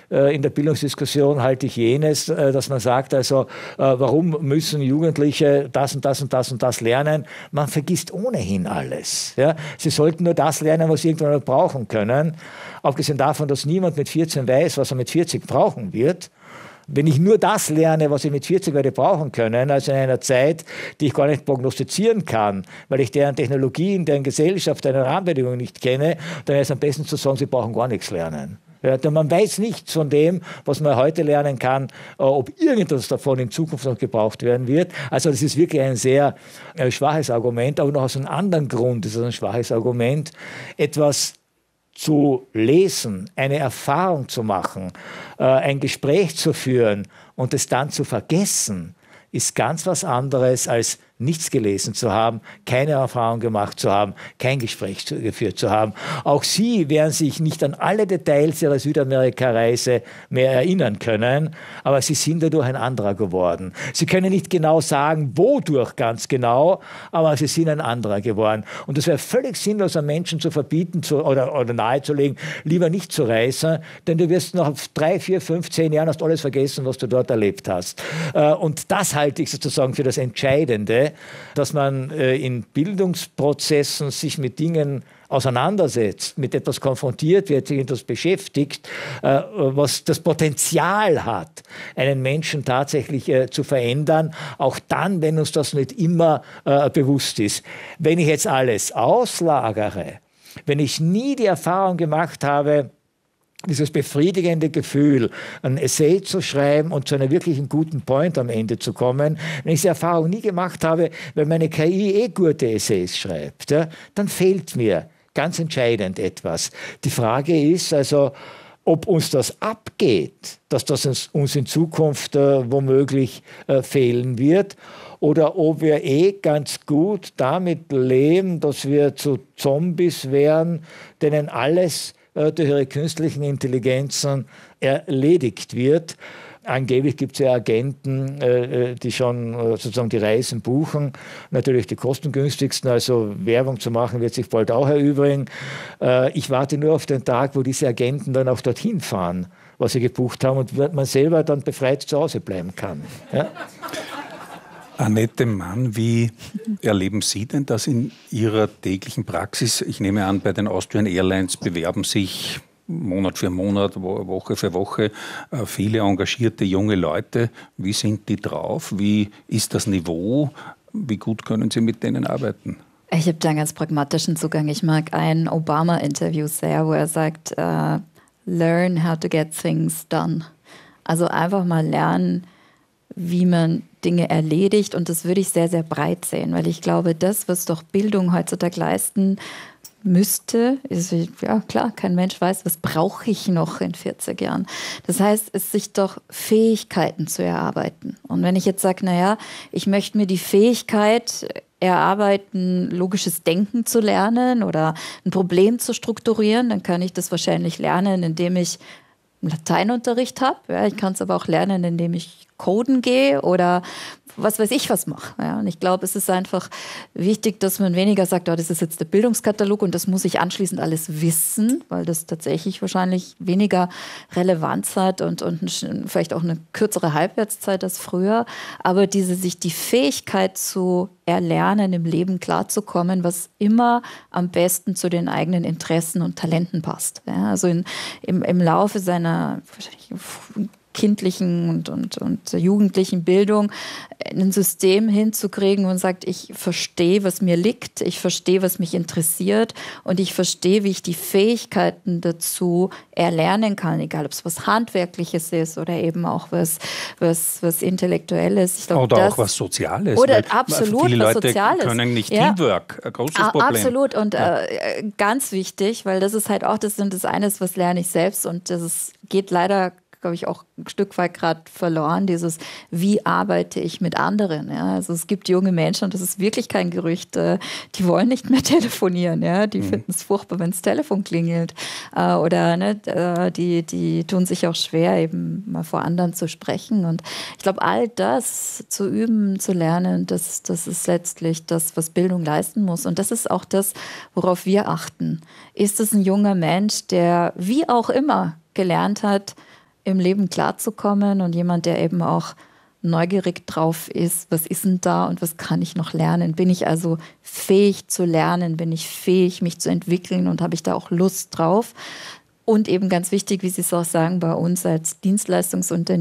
in der Bildungsdiskussion halte ich jenes, dass man sagt, also warum müssen Jugendliche das und das und das und das lernen? Man vergisst ohnehin alles. Ja? Sie sollten nur das lernen, was sie irgendwann mal brauchen können. Abgesehen davon, dass niemand mit 14 weiß, was er mit 40 brauchen wird. Wenn ich nur das lerne, was ich mit 40 werde brauchen können, also in einer Zeit, die ich gar nicht prognostizieren kann, weil ich deren Technologien, deren Gesellschaft, deren Rahmenbedingungen nicht kenne, dann ist es am besten zu sagen, sie brauchen gar nichts lernen. Ja, denn man weiß nichts von dem, was man heute lernen kann, ob irgendwas davon in Zukunft noch gebraucht werden wird. Also das ist wirklich ein sehr schwaches Argument, aber noch aus einem anderen Grund ist es ein schwaches Argument, etwas zu lesen, eine Erfahrung zu machen, ein Gespräch zu führen und es dann zu vergessen, ist ganz was anderes als nichts gelesen zu haben, keine Erfahrung gemacht zu haben, kein Gespräch geführt zu haben. Auch Sie werden sich nicht an alle Details Ihrer Südamerika-Reise mehr erinnern können, aber Sie sind dadurch ein anderer geworden. Sie können nicht genau sagen, wodurch ganz genau, aber Sie sind ein anderer geworden. Und es wäre völlig sinnlos, einem Menschen zu verbieten oder nahezulegen, lieber nicht zu reisen, denn du wirst nach 3, 4, 5, 10 Jahren hast alles vergessen, was du dort erlebt hast. Und das halte ich sozusagen für das Entscheidende, dass man in Bildungsprozessen sich mit Dingen auseinandersetzt, mit etwas konfrontiert wird, sich etwas beschäftigt, was das Potenzial hat, einen Menschen tatsächlich zu verändern, auch dann, wenn uns das nicht immer bewusst ist. Wenn ich jetzt alles auslagere, wenn ich nie die Erfahrung gemacht habe, dieses befriedigende Gefühl, ein Essay zu schreiben und zu einem wirklichen guten Point am Ende zu kommen, wenn ich diese Erfahrung nie gemacht habe, weil meine KI gute Essays schreibt, ja, dann fehlt mir ganz entscheidend etwas. Die Frage ist also, ob uns das abgeht, dass das uns in Zukunft womöglich fehlen wird, oder ob wir ganz gut damit leben, dass wir zu Zombies wären, denen alles durch ihre künstlichen Intelligenzen erledigt wird. Angeblich gibt es ja Agenten, die schon sozusagen die Reisen buchen, natürlich die kostengünstigsten, also Werbung zu machen wird sich bald auch erübrigen. Ich warte nur auf den Tag, wo diese Agenten dann auch dorthin fahren, was sie gebucht haben und man selber dann befreit zu Hause bleiben kann. Ja? Annette Mann, wie erleben Sie denn das in Ihrer täglichen Praxis? Ich nehme an, bei den Austrian Airlines bewerben sich Monat für Monat, Woche für Woche viele engagierte junge Leute. Wie sind die drauf? Wie ist das Niveau? Wie gut können Sie mit denen arbeiten? Ich habe da einen ganz pragmatischen Zugang. Ich mag ein Obama-Interview sehr, wo er sagt, learn how to get things done. Also einfach mal lernen, wie man Dinge erledigt, und das würde ich sehr, sehr breit sehen, weil ich glaube, das, was doch Bildung heutzutage leisten müsste, ist, ja klar, kein Mensch weiß, was brauche ich noch in 40 Jahren. Das heißt, es sich doch Fähigkeiten zu erarbeiten. Und wenn ich jetzt sage, naja, ich möchte mir die Fähigkeit erarbeiten, logisches Denken zu lernen oder ein Problem zu strukturieren, dann kann ich das wahrscheinlich lernen, indem ich einen Lateinunterricht habe. Ja, ich kann es aber auch lernen, indem ich coden gehe oder was weiß ich was mache. Ja, und ich glaube, es ist einfach wichtig, dass man weniger sagt, oh, das ist jetzt der Bildungskatalog und das muss ich anschließend alles wissen, weil das tatsächlich wahrscheinlich weniger Relevanz hat und vielleicht auch eine kürzere Halbwertszeit als früher. Aber sich die Fähigkeit zu erlernen, im Leben klarzukommen, was immer am besten zu den eigenen Interessen und Talenten passt. Ja, also im Laufe seiner kindlichen und jugendlichen Bildung ein System hinzukriegen und sagt, ich verstehe, was mir liegt, ich verstehe, was mich interessiert und ich verstehe, wie ich die Fähigkeiten dazu erlernen kann, egal ob es was Handwerkliches ist oder eben auch was Intellektuelles. Ich glaub, oder auch was Soziales. Oder absolut viele was Leute Soziales. Können nicht Teamwork, ein großes Problem. Absolut und ganz wichtig, weil das ist halt auch das eines, was lerne ich selbst und geht leider, glaube ich, auch ein Stück weit gerade verloren, wie arbeite ich mit anderen. Ja? Also es gibt junge Menschen, und das ist wirklich kein Gerücht, die wollen nicht mehr telefonieren. Ja? Die finden es furchtbar, wenn das Telefon klingelt. Die tun sich auch schwer, eben mal vor anderen zu sprechen. Und ich glaube, all das zu üben, zu lernen, das ist letztlich das, was Bildung leisten muss. Und das ist auch das, worauf wir achten. Ist es ein junger Mensch, der wie auch immer gelernt hat, im Leben klarzukommen und jemand, der eben auch neugierig drauf ist, was ist denn da und was kann ich noch lernen? Bin ich also fähig zu lernen? Bin ich fähig, mich zu entwickeln und habe ich da auch Lust drauf? Und eben ganz wichtig, wie Sie es auch sagen, bei uns als Dienstleistungsunternehmen,